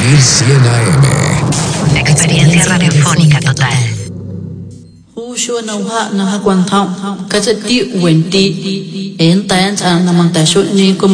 1100 AM. Experiencia radiofónica total. Shua na ha na ha kwan thau ka chati wenti en tan cha na mang ta shu ni ko